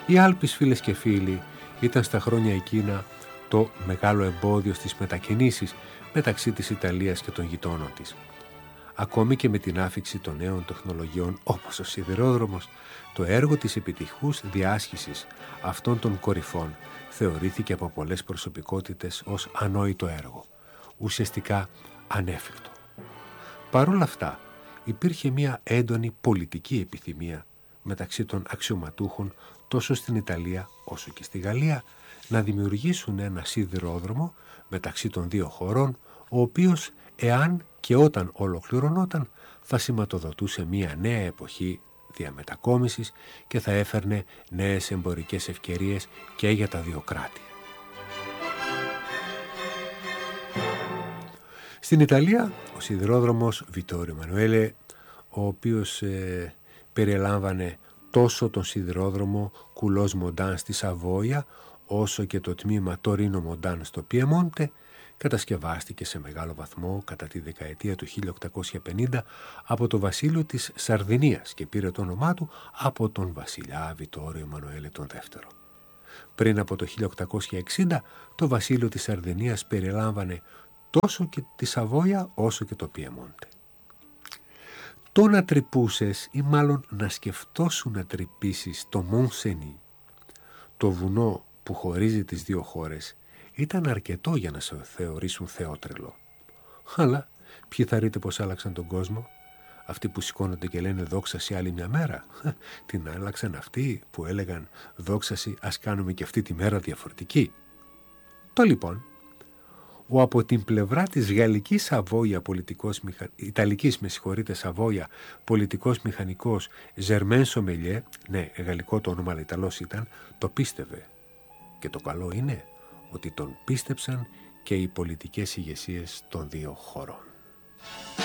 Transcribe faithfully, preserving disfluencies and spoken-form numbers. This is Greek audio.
Οι Άλπεις, φίλες και φίλοι, ήταν στα χρόνια εκείνα το μεγάλο εμπόδιο στις μετακινήσεις μεταξύ της Ιταλίας και των γειτόνων της. Ακόμη και με την άφιξη των νέων τεχνολογιών όπως ο σιδηρόδρομος, το έργο της επιτυχούς διάσχησης αυτών των κορυφών θεωρήθηκε από πολλές προσωπικότητες ως ανόητο έργο, ουσιαστικά ανέφικτο. Παρ' όλα αυτά, υπήρχε μια έντονη πολιτική επιθυμία μεταξύ των αξιωματούχων τόσο στην Ιταλία όσο και στη Γαλλία να δημιουργήσουν ένα σιδηρόδρομο μεταξύ των δύο χωρών, ο οποίος, εάν και όταν ολοκληρωνόταν, θα σηματοδοτούσε μια νέα εποχή διαμετακόμισης και θα έφερνε νέες εμπορικές ευκαιρίες και για τα δύο κράτη. Στην Ιταλία, ο σιδηρόδρομος Βιτόριο Εμμανουέλε, ο οποίος ε, περιελάμβανε τόσο τον σιδηρόδρομο Κουλός Μοντάν στη Σαβόια, όσο και το τμήμα Τωρίνο Μοντάν στο Πιεμόντε, κατασκευάστηκε σε μεγάλο βαθμό κατά τη δεκαετία του χίλια οκτακόσια πενήντα από το βασίλειο της Σαρδινίας και πήρε το όνομά του από τον βασιλιά Βιτόριο Εμμανουέλε τον δεύτερο. Πριν από το χίλια οκτακόσια εξήντα, το βασίλειο της Σαρδινίας περιλάμβανε τόσο και τη Σαβόια όσο και το Πιεμόντε. Το να τρυπούσες ή μάλλον να σκεφτόσουν να τρυπήσεις το Μονσενί, το βουνό που χωρίζει τις δύο χώρες, ήταν αρκετό για να σε θεωρήσουν θεότρελο. Αλλά ποιοι θα ρείτε πως άλλαξαν τον κόσμο? Αυτοί που σηκώνονται και λένε δόξαση άλλη μια μέρα? Την άλλαξαν αυτοί που έλεγαν δόξαση, ας κάνουμε και αυτή τη μέρα διαφορετική. Το λοιπόν, ο από την πλευρά της γαλλικής Σαβόια πολιτικός μηχα... Ιταλικής με συγχωρείτε Σαβόια πολιτικός μηχανικός Ζερμέν Σομελιέ, ναι, γαλλικό το όνομα αλλά Ιταλός ήταν, το πίστευε. Και το καλό είναι ότι τον πίστεψαν και οι πολιτικές ηγεσίες των δύο χωρών.